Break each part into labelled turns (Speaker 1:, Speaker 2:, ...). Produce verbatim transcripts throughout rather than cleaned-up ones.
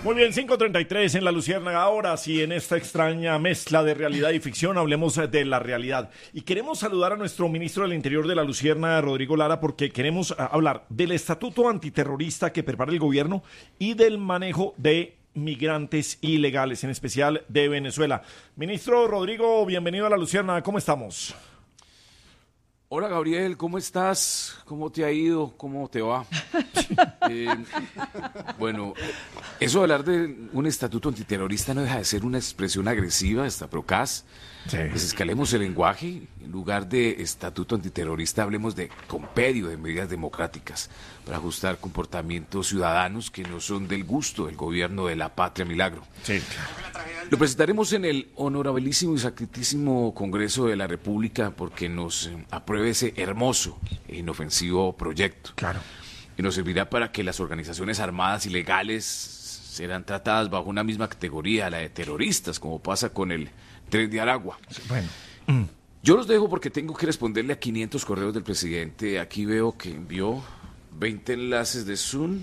Speaker 1: Muy bien, cinco treinta y tres en La Luciérnaga. Ahora sí, en esta extraña mezcla de realidad y ficción, hablemos de la realidad. Y queremos saludar a nuestro ministro del Interior de La Luciérnaga, Rodrigo Lara, porque queremos uh, hablar del estatuto antiterrorista que prepara el gobierno y del manejo de migrantes ilegales, en especial de Venezuela. Ministro Rodrigo, bienvenido a La Luciérnaga. ¿Cómo estamos?
Speaker 2: Hola Gabriel, ¿cómo estás? ¿Cómo te ha ido? ¿Cómo te va? eh, bueno, eso de hablar de un estatuto antiterrorista no deja de ser una expresión agresiva, hasta procaz. Sí. Desescalemos el lenguaje. En lugar de estatuto antiterrorista, hablemos de compendio de medidas democráticas para ajustar comportamientos ciudadanos que no son del gusto del gobierno de la patria milagro. Sí. Lo presentaremos en el honorabilísimo y sacratísimo Congreso de la República porque nos eh, apruebe ese hermoso e inofensivo proyecto. Claro. Y nos servirá para que las organizaciones armadas ilegales serán tratadas bajo una misma categoría, la de terroristas, como pasa con el Tren de Aragua. Sí, bueno. Mm. Yo los dejo porque tengo que responderle a quinientos correos del presidente. Aquí veo que envió veinte enlaces de Zoom.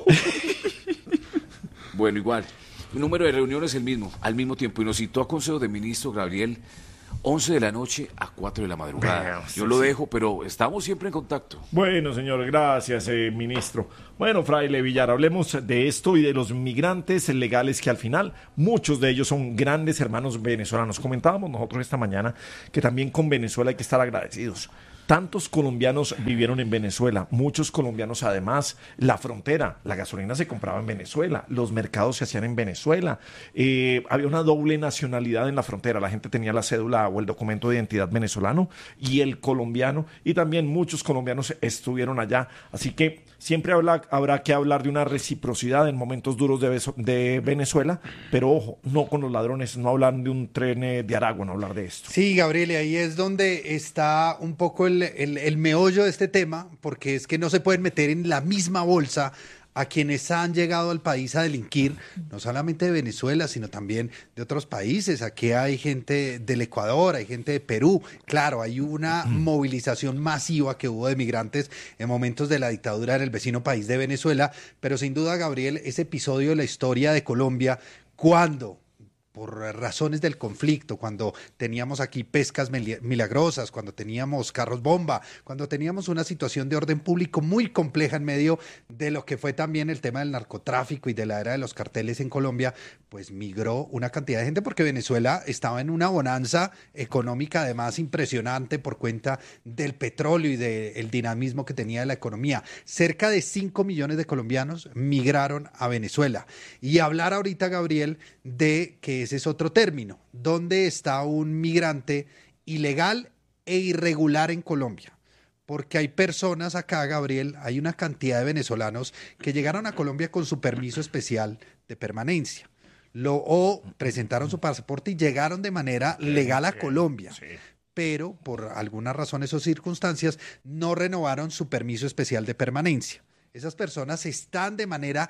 Speaker 2: Bueno, igual. El número de reuniones es el mismo, al mismo tiempo. Y nos citó a Consejo de Ministros, Gabriel, once de la noche a cuatro de la madrugada. Bueno, Yo sí, lo dejo, pero estamos siempre en contacto.
Speaker 1: Bueno, señor, gracias, eh, ministro. Bueno, Fraile Villar, hablemos de esto y de los migrantes legales que al final, muchos de ellos son grandes hermanos venezolanos. Comentábamos nosotros esta mañana que también con Venezuela hay que estar agradecidos. Tantos colombianos vivieron en Venezuela, muchos colombianos además, la frontera, la gasolina se compraba en Venezuela, los mercados se hacían en Venezuela, eh, había una doble nacionalidad en la frontera, la gente tenía la cédula o el documento de identidad venezolano y el colombiano, y también muchos colombianos estuvieron allá, así que siempre habrá, habrá que hablar de una reciprocidad en momentos duros de, Beso, de Venezuela, pero ojo, no con los ladrones, no hablar de un tren de Aragua, no hablar de esto.
Speaker 3: Sí, Gabriel, ahí es donde está un poco el El, el meollo de este tema, porque es que no se pueden meter en la misma bolsa a quienes han llegado al país a delinquir, no solamente de Venezuela, sino también de otros países. Aquí hay gente del Ecuador, hay gente de Perú. Claro, hay una movilización masiva que hubo de migrantes en momentos de la dictadura en el vecino país de Venezuela, pero sin duda, Gabriel, ese episodio de la historia de Colombia, cuando por razones del conflicto, cuando teníamos aquí pescas milagrosas, cuando teníamos carros bomba, cuando teníamos una situación de orden público muy compleja en medio de lo que fue también el tema del narcotráfico y de la era de los carteles en Colombia, pues migró una cantidad de gente porque Venezuela estaba en una bonanza económica además impresionante por cuenta del petróleo y del dinamismo que tenía la economía. Cerca de cinco millones de colombianos migraron a Venezuela. Y hablar ahorita, Gabriel, de que ese es otro término. ¿Dónde está un migrante ilegal e irregular en Colombia? Porque hay personas acá, Gabriel, hay una cantidad de venezolanos que llegaron a Colombia con su permiso especial de permanencia. Lo, o presentaron su pasaporte y llegaron de manera legal a Colombia. Sí. Pero por algunas razones o circunstancias no renovaron su permiso especial de permanencia. Esas personas están de manera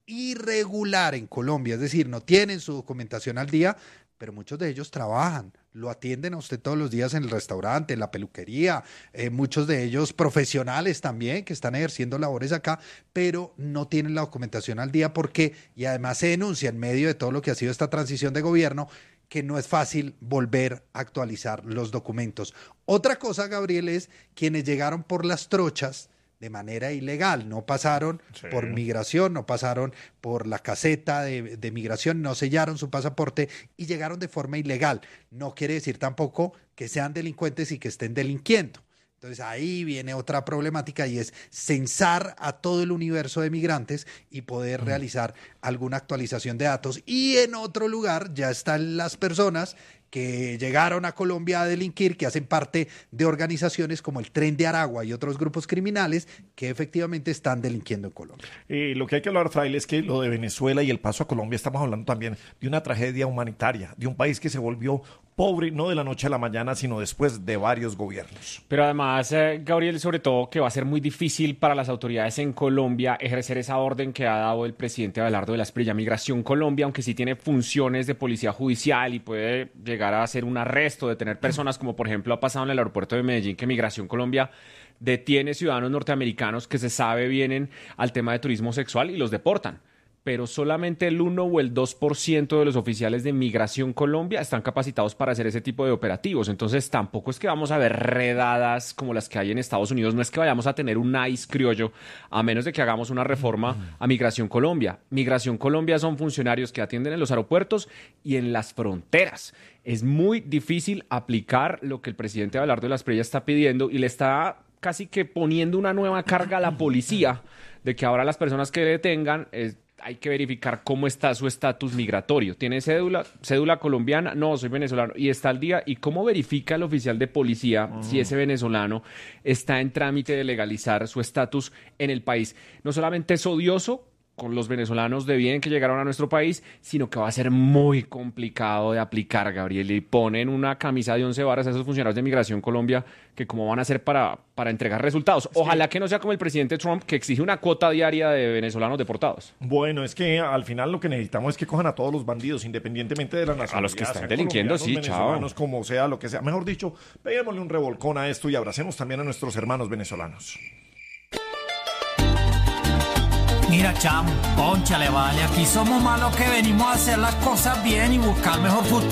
Speaker 3: irregular en Colombia, es decir, no tienen su documentación al día, pero muchos de ellos trabajan, lo atienden a usted todos los días en el restaurante, en la peluquería, eh, muchos de ellos profesionales también que están ejerciendo labores acá, pero no tienen la documentación al día porque, y además se denuncia en medio de todo lo que ha sido esta transición de gobierno, que no es fácil volver a actualizar los documentos. Otra cosa, Gabriel, es quienes llegaron por las trochas de manera ilegal, no pasaron sí. por migración, no pasaron por la caseta de, de migración, no sellaron su pasaporte y llegaron de forma ilegal. No quiere decir tampoco que sean delincuentes y que estén delinquiendo. Entonces ahí viene otra problemática y es censar a todo el universo de migrantes y poder mm. realizar alguna actualización de datos. Y en otro lugar ya están las personas que llegaron a Colombia a delinquir, que hacen parte de organizaciones como el Tren de Aragua y otros grupos criminales que efectivamente están delinquiendo en Colombia.
Speaker 1: Eh, lo que hay que hablar, Fraile, es que lo de Venezuela y el paso a Colombia, estamos hablando también de una tragedia humanitaria, de un país que se volvió pobre, no de la noche a la mañana, sino después de varios gobiernos.
Speaker 4: Pero además, eh, Gabriel, sobre todo que va a ser muy difícil para las autoridades en Colombia ejercer esa orden que ha dado el presidente Abelardo de la Espriella. Migración Colombia, aunque sí tiene funciones de policía judicial y puede llegar a hacer un arresto, detener personas, como por ejemplo ha pasado en el aeropuerto de Medellín, que Migración Colombia detiene ciudadanos norteamericanos que se sabe vienen al tema de turismo sexual y los deportan. pero solamente el uno o el dos por ciento de los oficiales de Migración Colombia están capacitados para hacer ese tipo de operativos. Entonces tampoco es que vamos a ver redadas como las que hay en Estados Unidos, no es que vayamos a tener un ICE criollo, a menos de que hagamos una reforma a Migración Colombia. Migración Colombia son funcionarios que atienden en los aeropuertos y en las fronteras. Es muy difícil aplicar lo que el presidente Abelardo de la Espriella está pidiendo y le está casi que poniendo una nueva carga a la policía de que ahora las personas que detengan eh, hay que verificar cómo está su estatus migratorio. ¿Tiene cédula, cédula colombiana? No, soy venezolano. Y está al día. ¿Y cómo verifica el oficial de policía uh-huh. si ese venezolano está en trámite de legalizar su estatus en el país? No solamente es odioso con los venezolanos de bien que llegaron a nuestro país, sino que va a ser muy complicado de aplicar, Gabriel. Y ponen una camisa de once varas a esos funcionarios de Migración Colombia que cómo van a hacer para, para entregar resultados. Ojalá sí. que no sea como el presidente Trump, que exige una cuota diaria de venezolanos deportados.
Speaker 1: Bueno, es que al final lo que necesitamos es que cojan a todos los bandidos, independientemente de la nacionalidad.
Speaker 4: A los que están delinquiendo, sí, chao.
Speaker 1: Como sea, lo que sea. Mejor dicho, peguémosle un revolcón a esto y abracemos también a nuestros hermanos venezolanos.
Speaker 5: Mira, chamo, cónchale, vale, aquí somos malos que venimos a hacer las cosas bien y buscar mejor futuro.